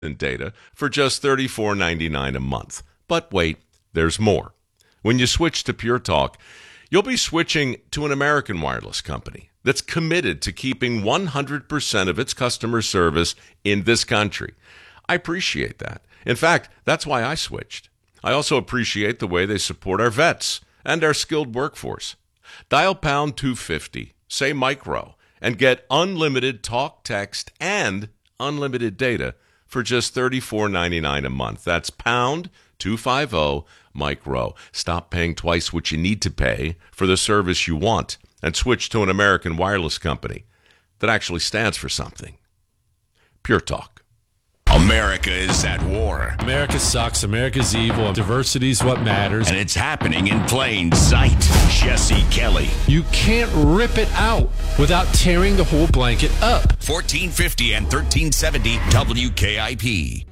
data for just $34.99 a month. But wait, there's more. When you switch to Pure Talk, you'll be switching to an American wireless company that's committed to keeping 100% of its customer service in this country. I appreciate that. In fact, that's why I switched. I also appreciate the way they support our vets and our skilled workforce. Dial pound 250, say micro, and get unlimited talk, text, and unlimited data for just $34.99 a month. That's pound 250 micro. Stop paying twice what you need to pay for the service you want and switch to an American wireless company that actually stands for something. Pure Talk. America is at war. America sucks. America's evil. Diversity's what matters. And it's happening in plain sight. Jesse Kelly. You can't rip it out without tearing the whole blanket up. 1450 and 1370 WKIP.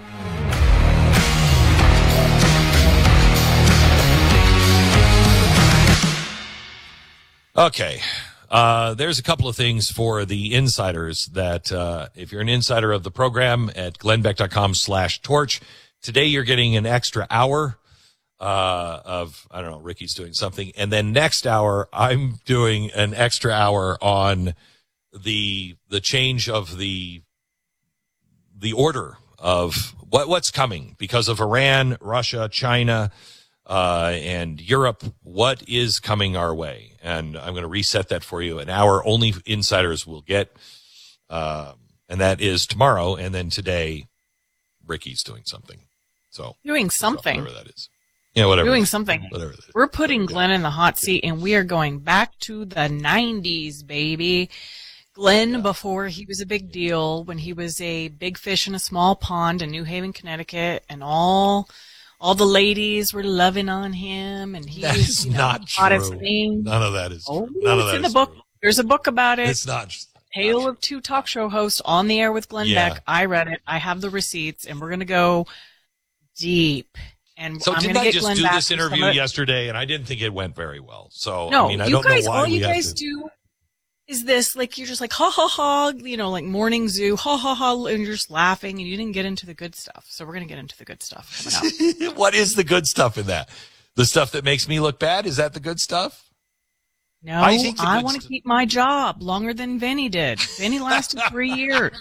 Okay. There's a couple of things for the insiders that, if you're an insider of the program at glennbeck.com/torch, today you're getting an extra hour, of, I don't know, Ricky's doing something. And then next hour, I'm doing an extra hour on the change of the order of what's coming because of Iran, Russia, China, and Europe. What is coming our way? And I'm going to reset that for you. An hour only insiders will get, and that is tomorrow. And then today, Ricky's doing something. So doing something, whatever that is. Yeah, whatever. Doing something. Whatever that is. We're putting Glenn in the hot seat, and we are going back to the 90s, baby. Glenn, before he was a big deal, when he was a big fish in a small pond in New Haven, Connecticut, and all the ladies were loving on him, and he That was is not true. hottest thing. None of that is Oh, true. None of it's that in the is book. true. There's a book about it. It's not. Tale of Two talk show hosts on the air with Glenn Yeah. Beck. I read it. I have the receipts, and we're going to go deep. And So I'm didn't going to I get just Glenn do back this from interview some of- yesterday, and I didn't think it went very well. So No, I mean, I you don't guys, know why all we you have guys to. do is this, like, you're just like, ha, ha, ha, like morning zoo, ha, ha, ha, and you're just laughing, and you didn't get into the good stuff. So we're going to get into the good stuff coming up. What is the good stuff in that? The stuff that makes me look bad? Is that the good stuff? No, I think the I good want to stuff- keep my job longer than Vinny did. Vinny lasted 3 years.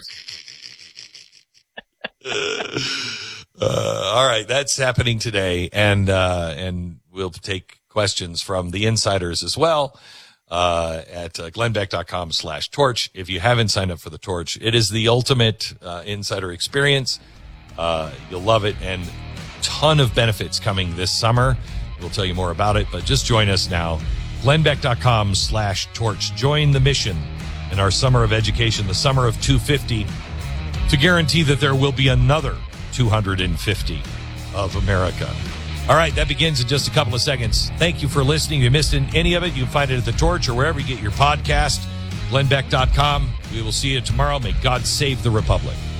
All right, that's happening today, and we'll take questions from the insiders as well at glennbeck.com/torch. If you haven't signed up for the Torch, it is the ultimate insider experience. You'll love it, and ton of benefits coming this summer. We'll tell you more about it, but just join us now. glennbeck.com/torch. Join the mission in our summer of education, the summer of 250, to guarantee that there will be another 250 of America. All right, that begins in just a couple of seconds. Thank you for listening. If you missed any of it, you can find it at The Torch or wherever you get your podcast, glennbeck.com. We will see you tomorrow. May God save the Republic.